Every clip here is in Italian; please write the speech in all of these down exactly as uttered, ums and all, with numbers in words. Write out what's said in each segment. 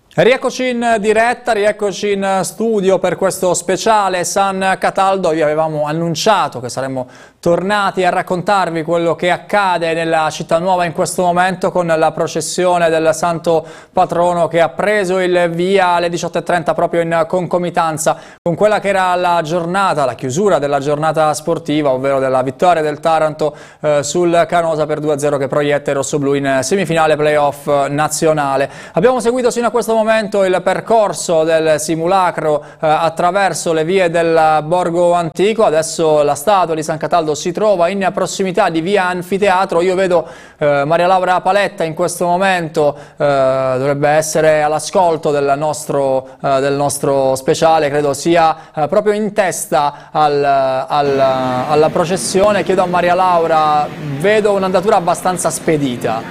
Rieccoci in diretta, rieccoci in studio per questo speciale San Cataldo. Vi avevamo annunciato che saremmo tornati a raccontarvi quello che accade nella città nuova in questo momento con la processione del Santo Patrono che ha preso il via alle diciotto e trenta proprio in concomitanza con quella che era la giornata, la chiusura della giornata sportiva, ovvero della vittoria del Taranto eh, sul Canosa per due a zero che proietta i rossoblù in semifinale playoff nazionale. Abbiamo seguito sino a questo momento il percorso del simulacro eh, attraverso le vie del Borgo Antico. Adesso la statua di San Cataldo si trova in prossimità di via Anfiteatro. Io vedo eh, Maria Laura Paletta in questo momento, eh, dovrebbe essere all'ascolto del nostro, eh, del nostro speciale, credo sia eh, proprio in testa al, al, alla processione. Chiedo a Maria Laura, vedo un'andatura abbastanza spedita.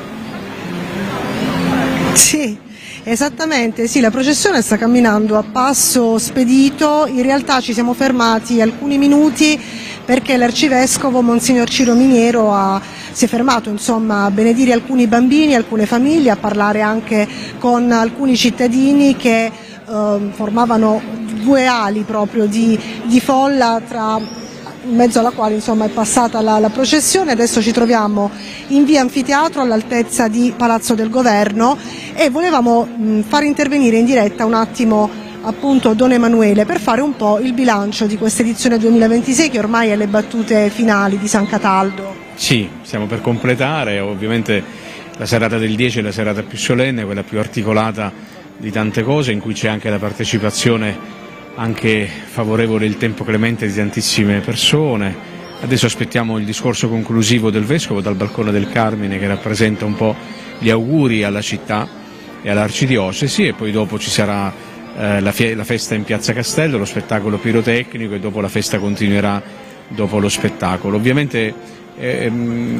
Sì. Esattamente, sì, la processione sta camminando a passo spedito. In realtà ci siamo fermati alcuni minuti perché l'arcivescovo Monsignor Ciro Miniero ha, si è fermato insomma, a benedire alcuni bambini, alcune famiglie, a parlare anche con alcuni cittadini che eh, formavano due ali proprio di, di folla tra in mezzo alla quale insomma, è passata la, la processione. Adesso ci troviamo in via Anfiteatro all'altezza di Palazzo del Governo e volevamo mh, far intervenire in diretta un attimo appunto Don Emanuele per fare un po' il bilancio di questa edizione duemilaventisei che ormai è alle battute finali di San Cataldo. Sì, stiamo per completare, ovviamente la serata del dieci è la serata più solenne, quella più articolata di tante cose, in cui c'è anche la partecipazione anche favorevole, il tempo clemente di tantissime persone. Adesso aspettiamo il discorso conclusivo del Vescovo dal balcone del Carmine, che rappresenta un po' gli auguri alla città e all'Arcidiocesi, e poi dopo ci sarà eh, la, la festa in Piazza Castello, lo spettacolo pirotecnico, e dopo la festa continuerà dopo lo spettacolo. Ovviamente eh,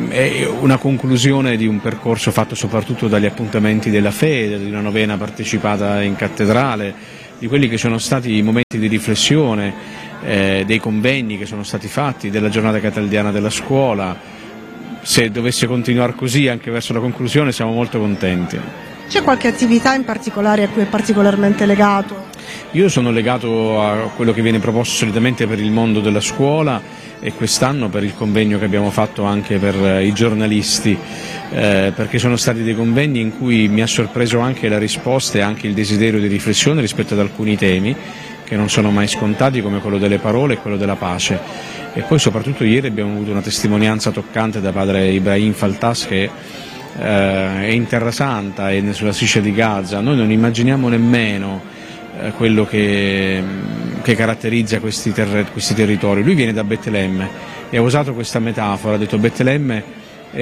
è una conclusione di un percorso fatto soprattutto dagli appuntamenti della fede, di una novena partecipata in cattedrale, di quelli che sono stati i momenti di riflessione, eh, dei convegni che sono stati fatti, della giornata cataldiana della scuola. Se dovesse continuare così anche verso la conclusione siamo molto contenti. C'è qualche attività in particolare a cui è particolarmente legato? Io sono legato a quello che viene proposto solitamente per il mondo della scuola e quest'anno per il convegno che abbiamo fatto anche per i giornalisti, eh, perché sono stati dei convegni in cui mi ha sorpreso anche la risposta e anche il desiderio di riflessione rispetto ad alcuni temi che non sono mai scontati, come quello delle parole e quello della pace. E poi soprattutto ieri abbiamo avuto una testimonianza toccante da padre Ibrahim Faltas, che eh, è in Terra Santa e sulla striscia di Gaza. Noi non immaginiamo nemmeno eh, quello che, che caratterizza questi, ter questi territori. Lui viene da Betlemme e ha usato questa metafora, ha detto Betlemme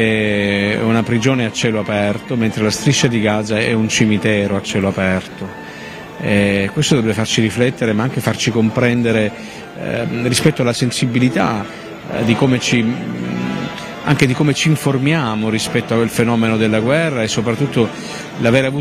è una prigione a cielo aperto, mentre la striscia di Gaza è un cimitero a cielo aperto. Eh, questo dovrebbe farci riflettere, ma anche farci comprendere eh, rispetto alla sensibilità eh, di come ci, anche di come ci informiamo rispetto al fenomeno della guerra, e soprattutto l'aver avuto